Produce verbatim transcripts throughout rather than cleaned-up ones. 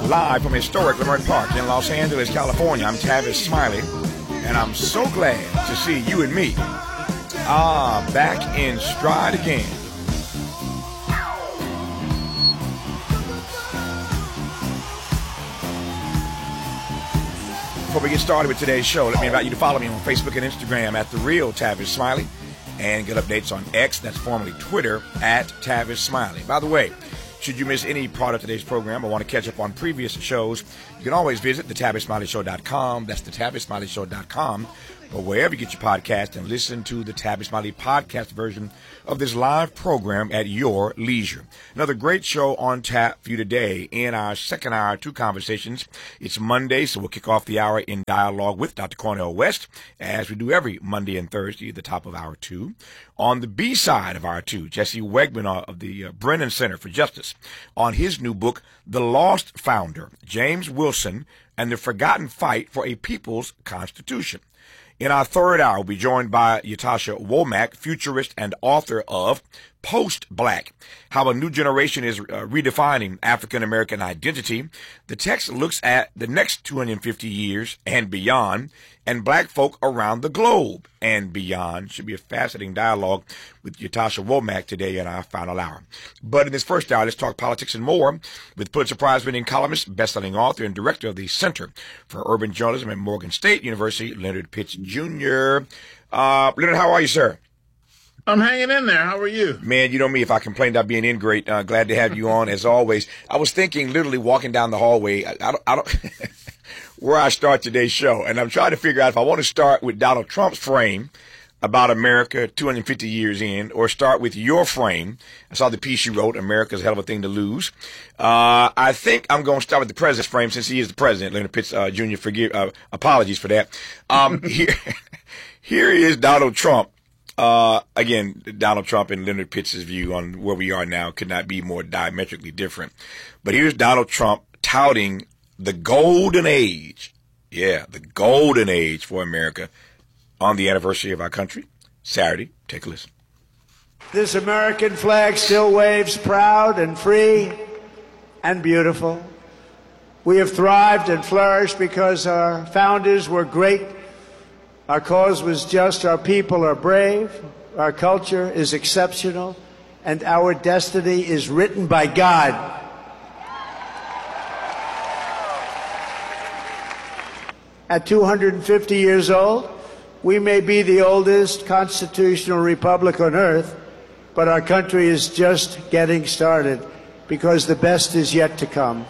Live from historic Leimert Park in Los Angeles, California, I'm Tavis Smiley, and I'm so glad to see you and me ah back in stride again. Before we get started with today's show, let me invite you to follow me on Facebook and Instagram at The Real Tavis Smiley, and get updates on X, that's formerly Twitter, at Tavis Smiley. By the way, should you miss any part of today's program or want to catch up on previous shows, you can always visit the tavis smiley show dot com. That's the tavis smiley show dot com, or wherever you get your podcast, and listen to the Tavis Smiley podcast version of this live program at your leisure. Another great show on tap for you today. In our second hour, two conversations. It's Monday, so we'll kick off the hour in dialogue with Doctor Cornel West, as we do every Monday and Thursday at the top of hour two. On the B side of hour two, Jesse Wegman of the uh, Brennan Center for Justice, on his new book, The Lost Founder, James Wilson and the Forgotten Fight for a People's Constitution. In our third hour, we'll be joined by Ytasha Womack, futurist and author of Post-Black, How a New Generation is uh, Redefining African-American Identity. The text looks at the next two hundred fifty years and beyond, and black folk around the globe and beyond. Should be a fascinating dialogue with Ytasha Womack today in our final hour. But in this first hour, let's talk politics and more with Pulitzer Prize-winning columnist, best-selling author, and director of the Center for Urban Journalism at Morgan State University, Leonard Pitts Junior Uh, Leonard, how are you, sir? I'm hanging in there. How are you? Man, you know me, if I complain about being in great, uh, glad to have you on as always. I was thinking, literally walking down the hallway, I, I don't, I don't where I start today's show. And I'm trying to figure out if I want to start with Donald Trump's frame about America two hundred fifty years in, or start with your frame. I saw the piece you wrote, America's a hell of a thing to lose. Uh, I think I'm going to start with the president's frame, since he is the president. Leonard Pitts uh, Junior, forgive, uh, apologies for that. Um, here, here is Donald Trump. Uh, again, Donald Trump and Leonard Pitts' view on where we are now could not be more diametrically different. But here's Donald Trump touting the golden age. Yeah, the golden age for America on the anniversary of our country, Saturday. Take a listen. This American flag still waves proud and free and beautiful. We have thrived and flourished because our founders were great. Our cause was just, our people are brave, our culture is exceptional, and our destiny is written by God. At two hundred fifty years old, we may be the oldest constitutional republic on earth, but our country is just getting started, because the best is yet to come.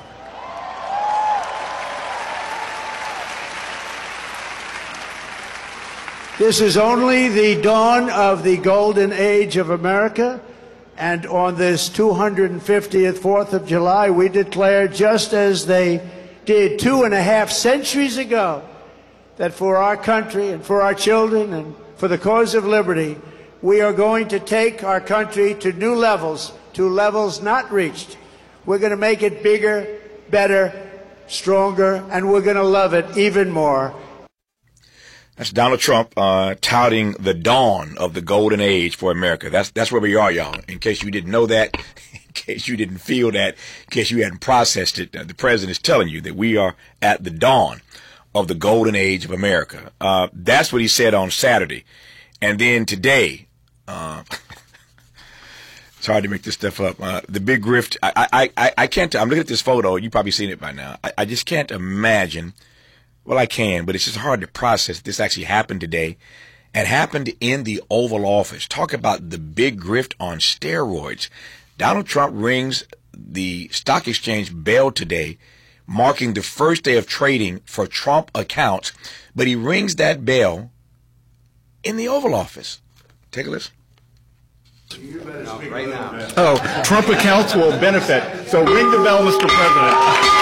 This is only the dawn of the golden age of America, and on this two hundred fiftieth fourth of July, we declare, just as they did two and a half centuries ago, that for our country and for our children and for the cause of liberty, we are going to take our country to new levels, to levels not reached. We're going to make it bigger, better, stronger, and we're going to love it even more. That's Donald Trump uh, touting the dawn of the golden age for America. That's that's where we are, y'all. In case you didn't know that, in case you didn't feel that, in case you hadn't processed it, uh, the president is telling you that we are at the dawn of the golden age of America. Uh, that's what he said on Saturday. And then today, uh, it's hard to make this stuff up. Uh, the big grift, I, I, I, I can't, I'm looking at this photo. You've probably seen it by now. I, I just can't imagine. Well, I can, but it's just hard to process this actually happened today and happened in the Oval Office. Talk about the big grift on steroids. Donald Trump rings the stock exchange bell today, marking the first day of trading for Trump accounts, but he rings that bell in the Oval Office. Take a listen. Right now. Oh, Trump accounts will benefit. So ring the bell, Mister President.